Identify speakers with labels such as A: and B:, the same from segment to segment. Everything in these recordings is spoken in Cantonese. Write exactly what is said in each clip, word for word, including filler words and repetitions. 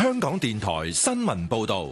A: 香港電台新聞報道。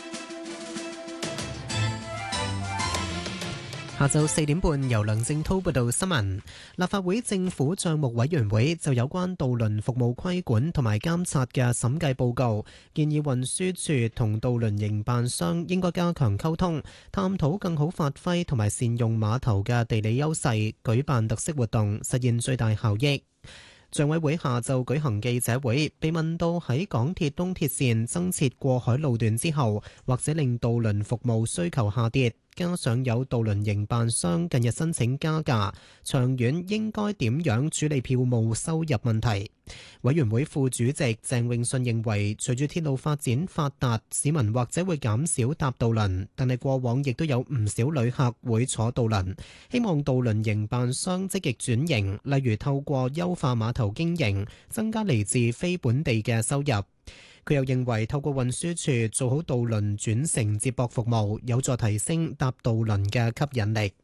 B: 下晝四點半，由梁正滔報道新聞。立法會政府帳目委員會就有關渡輪服務規管同埋監察嘅審計報告，建議運輸署同渡輪營辦商應該加強溝通，探討更好發揮同埋善用碼頭嘅地理優勢，舉辦特色活動，實現最大效益。帳委會下晝舉行記者會，被問到喺港鐵東鐵線增設過海路段之後，或者令渡輪服務需求下跌，加上有渡輪營辦商近日申請加價，長遠應該點樣處理票務收入問題？委員會副主席鄭泳舜認為，隨住鐵路發展發達，市民或者會減少搭渡輪，但係過往亦都有唔少旅客會坐渡輪，希望渡輪營辦商積極轉型，例如透過優化碼頭經營，增加嚟自非本地嘅收入。佢又認為透過運輸署做好渡輪轉乘接駁服務，有助提升搭渡輪嘅吸引力。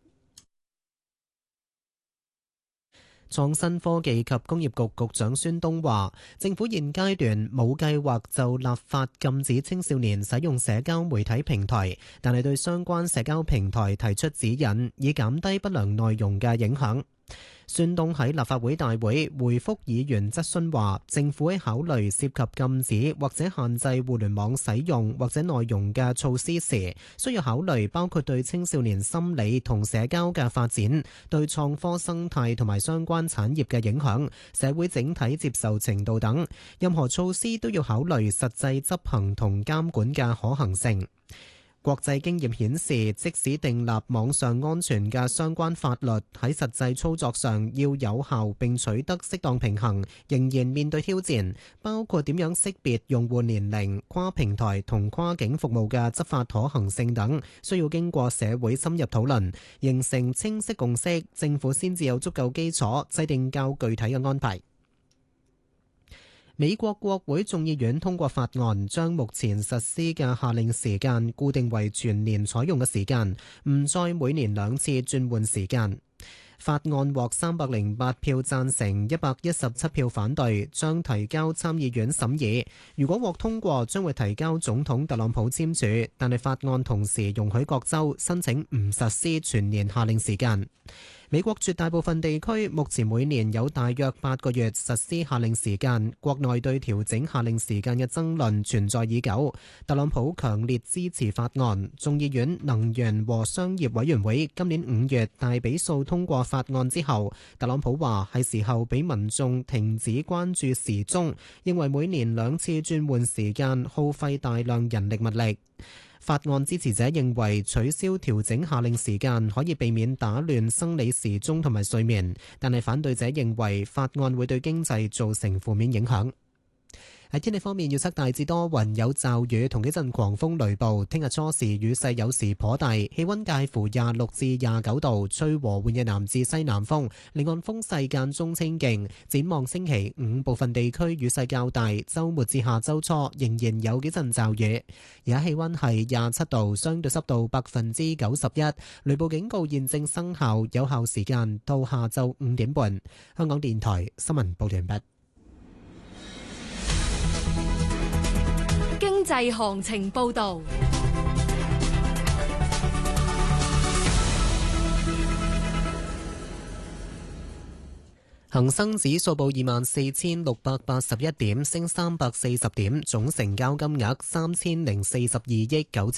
B: 創新科技及工業局局長孫東話，政府現階段冇計劃就立法禁止青少年使用社交媒體平台，但係對相關社交平台提出指引，以減低不良內容嘅影響。孫東喺立法會大會回覆議員質詢話，政府喺考慮涉及禁止或者限制互聯網使用或者內容嘅措施時，需要考慮包括對青少年心理同社交嘅發展、對創科生態同埋相關產業嘅影響、社會整體接受程度等。任何措施都要考慮實際執行同監管嘅可行性。國際經驗顯示，即使訂立網上安全嘅相關法律，喺實際操作上要有效並取得適當平衡，仍然面對挑戰，包括點樣識別用戶年齡、跨平台同跨境服務嘅執法可行性等，需要經過社會深入討論，形成清晰共識，政府先至有足夠基礎制定較具體嘅安排。美國國會眾議院通過法案，將目前實施嘅夏令時間固定為全年採用嘅時間，唔再每年兩次轉換時間。法案獲三百零八票贊成，一百一十七票反對，將提交參議院審議。如果獲通過，將會提交總統特朗普簽署。但係法案同時容許各州申請唔實施全年夏令時間。美國絕大部分地區目前每年有大約八個月實施夏令時間，國內對調整夏令時間嘅爭論存在已久。特朗普強烈支持法案，眾議院能源和商業委員會今年五月大比數通過法案之後，特朗普話係時候俾民眾停止關注時鐘，認為每年兩次轉換時間耗費大量人力物力。法案支持者認為取消調整夏令時間可以避免打亂生理時鐘同埋睡眠，但係反對者認為法案會對經濟造成負面影響。喺天氣方面，預測大致多雲有驟雨同幾陣狂風雷暴。聽日初時雨勢有時頗大，氣溫介乎廿六至廿九度，吹和緩嘅南至西南風。離岸風勢間中清勁。展望星期五部分地區雨勢較大，週末至下週初仍然有幾陣驟雨。而家氣溫係廿七度，相對濕度百分之九十一。雷暴警告現正生效，有效時間到下晝五點半。香港電台新聞報完畢。
C: 經濟行情報導。
B: 恒生指數報二萬四千六百八十一點，升三百四十點，總成交金額三千零四十二億九千